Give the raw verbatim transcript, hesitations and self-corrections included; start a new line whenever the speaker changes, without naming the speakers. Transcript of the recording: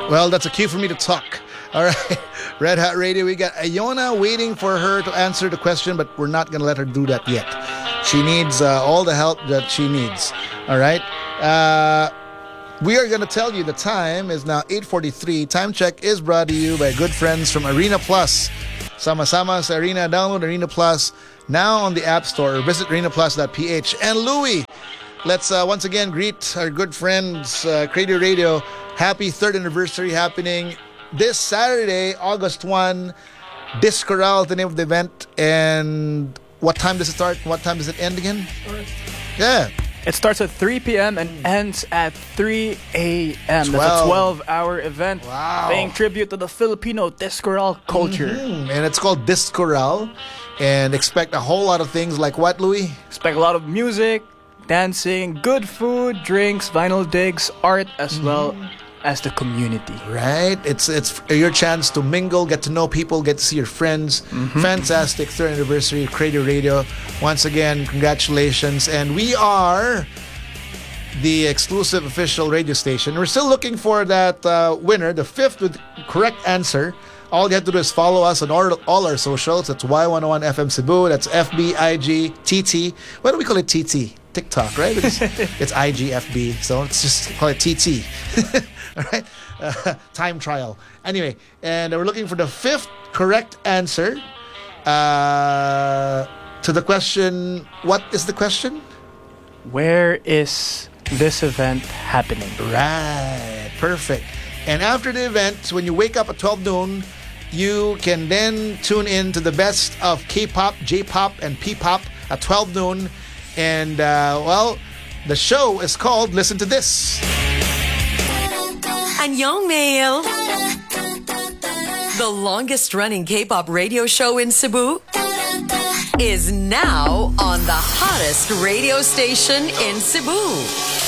Well, that's a cue for me to talk. All right. Red Hat Radio, we got Iona waiting for her to answer the question, but we're not going to let her do that yet. She needs uh, all the help that she needs. All right. Uh, we are going to tell you the time is now eight forty-three. Time check is brought to you by good friends from Arena Plus. Sama-sama sa Arena. Download Arena Plus now on the App Store or visit arena plus dot p h. And Louie, let's uh, once again greet our good friends, uh, Crazy Radio. Happy third anniversary happening this Saturday, August first. Discoral, the name of the event. And what time does it start? What time does it end again? Yeah.
It starts at three p.m. and ends at three a.m. That's a twelve-hour event.
Wow.
Paying tribute to the Filipino Discoral culture.
Mm-hmm. And it's called Discoral. And expect a whole lot of things like what, Louie?
Expect a lot of music, dancing, good food, drinks, vinyl digs, art, as mm-hmm. well as the community.
Right? It's it's your chance to mingle, get to know people, get to see your friends. Mm-hmm. Fantastic third anniversary of Crazy Radio. Once again, congratulations. And we are the exclusive official radio station. We're still looking for that uh, winner, the fifth with correct answer. All you have to do is follow us on all, all our socials. That's Y one oh one F M Cebu. That's F B, I G, T T. Why do we call it T T? TikTok, right? It's, it's I G F B. So let's just call it T T. All right? Uh, time trial. Anyway, and we're looking for the fifth correct answer uh, to the question. What is the question?
Where is this event happening?
Right. Perfect. And after the event, when you wake up at twelve noon, you can then tune in to the best of K-pop, J-pop, and P-pop at twelve noon. And, uh, well, the show is called Listen to This.
Annyeongmail. The longest-running K-pop radio show in Cebu is now on the hottest radio station in Cebu.